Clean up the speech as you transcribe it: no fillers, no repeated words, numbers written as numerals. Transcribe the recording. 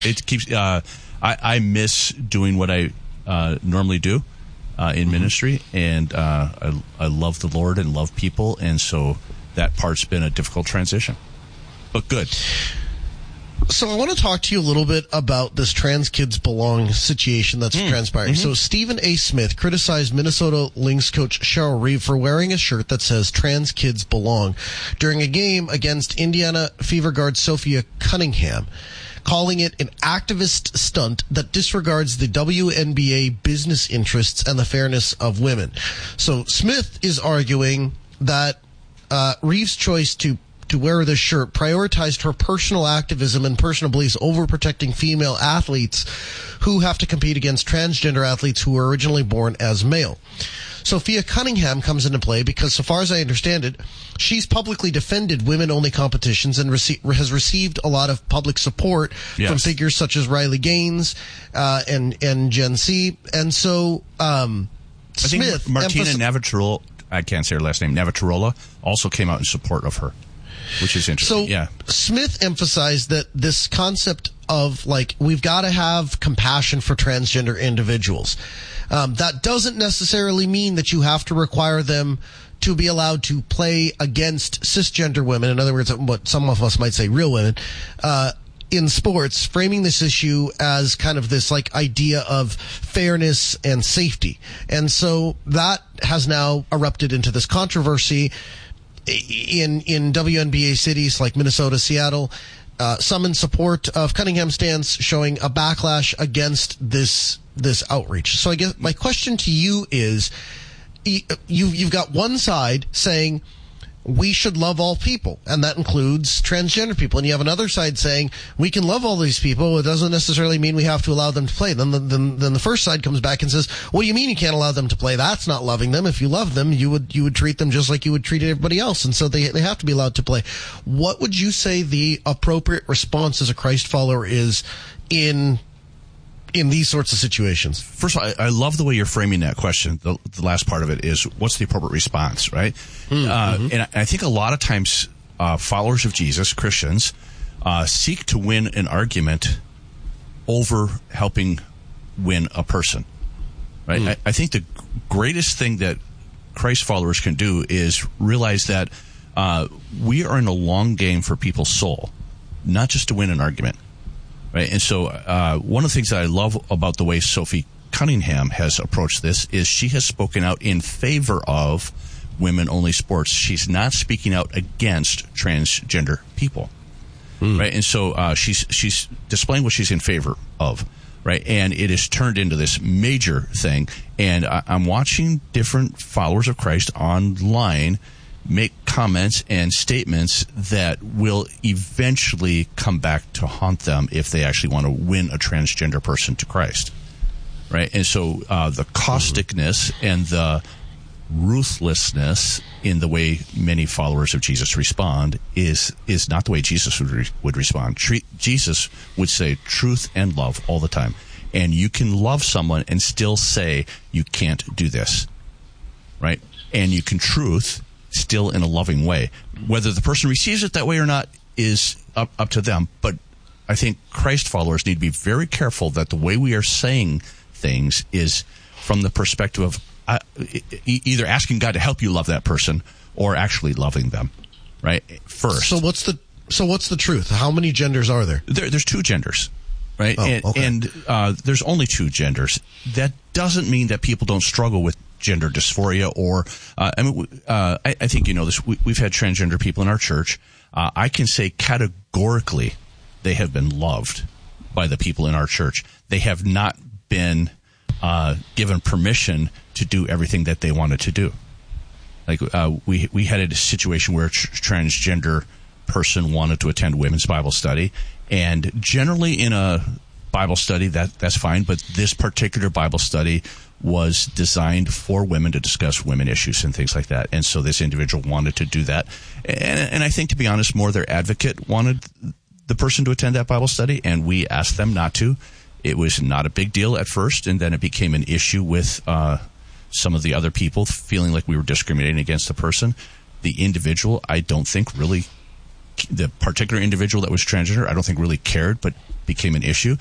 It keeps. I miss doing what I normally do in ministry, and I love the Lord and love people, and so that part's been a difficult transition, but good. So I want to talk to you a little bit about this Trans Kids Belong situation that's transpiring. So Stephen A. Smith criticized Minnesota Lynx coach Cheryl Reeve for wearing a shirt that says Trans Kids Belong during a game against Indiana Fever guard Sophia Cunningham, calling it an activist stunt that disregards the WNBA business interests and the fairness of women. So Smith is arguing that Reeve's choice to wear this shirt prioritized her personal activism and personal beliefs over protecting female athletes who have to compete against transgender athletes who were originally born as male. Sophia Cunningham comes into play because, so far as I understand it, she's publicly defended women-only competitions and has received a lot of public support from figures such as Riley Gaines and Gen C. And so Smith, I think Martina Navratilova, I can't say her last name, Navratilova, also came out in support of her, which is interesting. So Smith emphasized that this concept of, like, we've got to have compassion for transgender individuals. That doesn't necessarily mean that you have to require them to be allowed to play against cisgender women. In other words, what some of us might say real women, in sports, framing this issue as kind of this like idea of fairness and safety. And so that has now erupted into this controversy in WNBA cities like Minnesota, Seattle, some in support of Cunningham's stance, showing a backlash against this outreach. So I guess my question to you is, you've got one side saying we should love all people, and that includes transgender people, and you have another side saying we can love all these people, it doesn't necessarily mean we have to allow them to play. Then the first side comes back and says, what do you mean you can't allow them to play? That's not loving them. If you love them, you would treat them just like you would treat everybody else, and so they have to be allowed to play. What would you say the appropriate response as a Christ follower is in these sorts of situations? First of all, I love the way you're framing that question. The last part of it is, what's the appropriate response, right? And I think a lot of times followers of Jesus, Christians, seek to win an argument over helping win a person, right? I think the greatest thing that Christ followers can do is realize that we are in a long game for people's soul, not just to win an argument. Right, and so one of the things that I love about the way Sophie Cunningham has approached this is she has spoken out in favor of women-only sports. She's not speaking out against transgender people, right? And so she's displaying what she's in favor of, right? And it has turned into this major thing. And I'm watching different followers of Christ online make comments and statements that will eventually come back to haunt them if they actually want to win a transgender person to Christ, right? And so the causticness and the ruthlessness in the way many followers of Jesus respond is not the way Jesus would respond. Jesus would say truth and love all the time, and you can love someone and still say you can't do this, right? And you can truth still in a loving way. Whether the person receives it that way or not is up to them. But I think Christ followers need to be very careful that the way we are saying things is from the perspective of either asking God to help you love that person or actually loving them, right? First. So what's the truth? How many genders are there? There's two genders, right? Oh, okay. And there's only two genders. That doesn't mean that people don't struggle with gender dysphoria or I think you know this. We've had transgender people in our church. I can say categorically they have been loved by the people in our church. They have not been given permission to do everything that they wanted to do. Like we had a situation where a transgender person wanted to attend women's Bible study, and generally in a Bible study that's fine, but this particular Bible study was designed for women to discuss women issues and things like that. And so this individual wanted to do that. And I think, to be honest, more their advocate wanted the person to attend that Bible study, and we asked them not to. It was not a big deal at first, and then it became an issue with some of the other people feeling like we were discriminating against the person. The individual, I don't think, really the particular individual that was transgender, I don't think really cared, but became an issue.